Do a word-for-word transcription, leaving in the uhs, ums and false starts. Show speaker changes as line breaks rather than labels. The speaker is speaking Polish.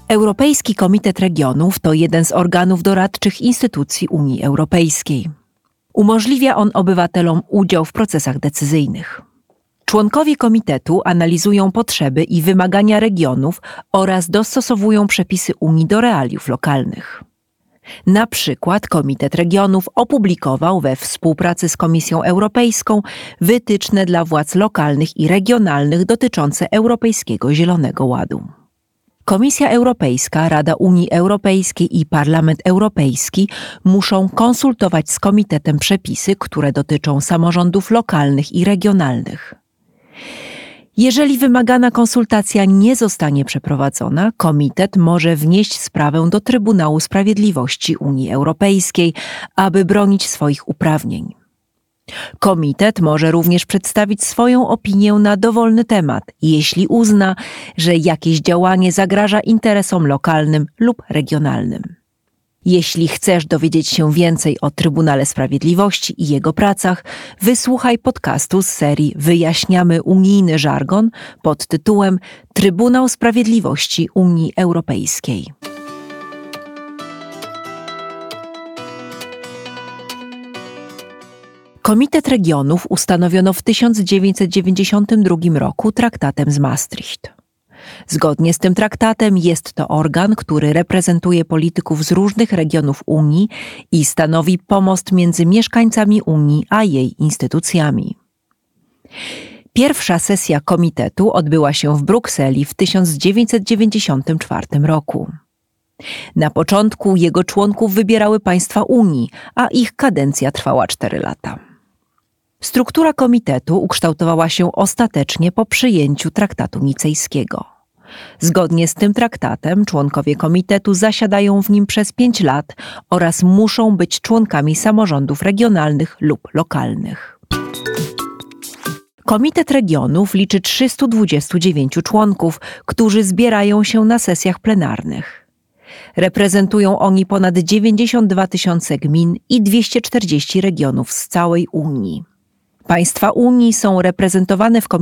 Europejski Komitet Regionów to jeden z organów doradczych instytucji Unii Europejskiej. Umożliwia on obywatelom udział w procesach decyzyjnych. Członkowie komitetu analizują potrzeby i wymagania regionów oraz dostosowują przepisy Unii do realiów lokalnych. Na przykład Komitet Regionów opublikował we współpracy z Komisją Europejską wytyczne dla władz lokalnych i regionalnych dotyczące Europejskiego Zielonego Ładu. Komisja Europejska, Rada Unii Europejskiej i Parlament Europejski muszą konsultować z komitetem przepisy, które dotyczą samorządów lokalnych i regionalnych. Jeżeli wymagana konsultacja nie zostanie przeprowadzona, komitet może wnieść sprawę do Trybunału Sprawiedliwości Unii Europejskiej, aby bronić swoich uprawnień. Komitet może również przedstawić swoją opinię na dowolny temat, jeśli uzna, że jakieś działanie zagraża interesom lokalnym lub regionalnym. Jeśli chcesz dowiedzieć się więcej o Trybunale Sprawiedliwości i jego pracach, wysłuchaj podcastu z serii Wyjaśniamy unijny żargon pod tytułem Trybunał Sprawiedliwości Unii Europejskiej. Komitet Regionów ustanowiono w tysiąc dziewięćset dziewięćdziesiątym drugim roku traktatem z Maastricht. Zgodnie z tym traktatem jest to organ, który reprezentuje polityków z różnych regionów Unii i stanowi pomost między mieszkańcami Unii a jej instytucjami. Pierwsza sesja komitetu odbyła się w Brukseli w tysiąc dziewięćset dziewięćdziesiątym czwartym roku. Na początku jego członków wybierały państwa Unii, a ich kadencja trwała cztery lata. Struktura komitetu ukształtowała się ostatecznie po przyjęciu traktatu nicejskiego. Zgodnie z tym traktatem członkowie komitetu zasiadają w nim przez pięć lat oraz muszą być członkami samorządów regionalnych lub lokalnych. Komitet Regionów liczy trzystu dwudziestu dziewięciu członków, którzy zbierają się na sesjach plenarnych. Reprezentują oni ponad dziewięćdziesiąt dwa tysiące gmin i dwieście czterdzieści regionów z całej Unii. Państwa Unii są reprezentowane w komitecie